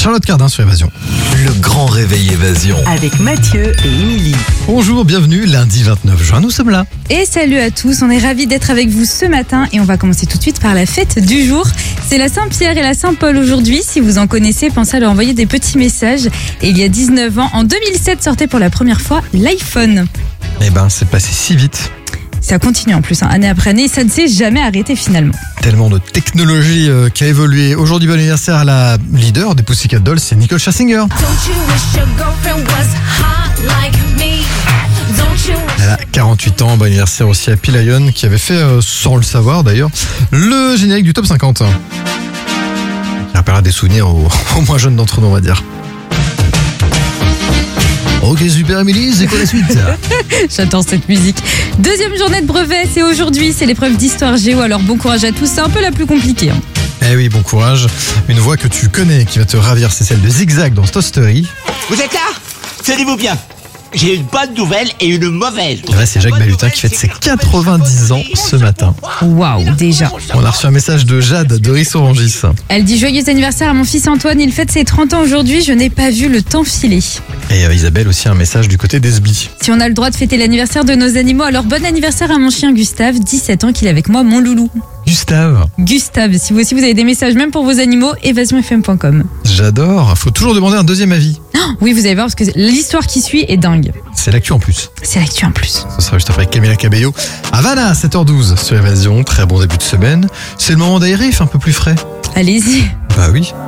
Charlotte Cardin sur Évasion. Le grand réveil Évasion. Avec Mathieu et Émilie. Bonjour, bienvenue, lundi 29 juin, nous sommes là. Et salut à tous, on est ravis d'être avec vous ce matin et on va commencer tout de suite par la fête du jour. C'est la Saint-Pierre et la Saint-Paul aujourd'hui. Si vous en connaissez, pensez à leur envoyer des petits messages. Et il y a 19 ans, en 2007, sortait pour la première fois l'iPhone. Eh ben, c'est passé si vite. Ça continue en plus, année après année, ça ne s'est jamais arrêté finalement. Tellement de technologie qui a évolué. Aujourd'hui, bon anniversaire à la leader des Pussycat Dolls, c'est Nicole Scherzinger. Elle a 48 ans, bon anniversaire aussi à Pilayon qui avait fait, sans le savoir d'ailleurs, le générique du top 50. Il rappellera des souvenirs aux moins jeunes d'entre nous, on va dire. Ok, super Émilie, c'est quoi la suite? J'adore cette musique. Deuxième journée de brevet, c'est aujourd'hui, c'est l'épreuve d'histoire géo, alors bon courage à tous, c'est un peu la plus compliquée. Eh oui, bon courage. Une voix que tu connais qui va te ravir, c'est celle de Zigzag dans Toy Story. Vous êtes là? Tenez-vous bien. J'ai une bonne nouvelle et une mauvaise. Et vrai, c'est Jacques Balutin qui fête ses 90 ans ce matin. Waouh, déjà. On a reçu un message de Jade de Rissorangis. Elle dit joyeux anniversaire à mon fils Antoine, il fête ses 30 ans aujourd'hui, je n'ai pas vu le temps filer. Et Isabelle aussi un message du côté d'Esby. Si on a le droit de fêter l'anniversaire de nos animaux, alors bon anniversaire à mon chien Gustave, 17 ans qu'il est avec moi, mon loulou. Gustave. Gustave, si vous aussi vous avez des messages même pour vos animaux, évasionfm.com. J'adore. Faut toujours demander un deuxième avis. Oui, vous allez voir parce que l'histoire qui suit est dingue. C'est l'actu en plus. C'est l'actu en plus. Ce sera juste après Camila Cabello. Havana, 7h12 sur Évasion. Très bon début de semaine. C'est le moment d'aérer, il fait un peu plus frais. Allez-y. Bah oui.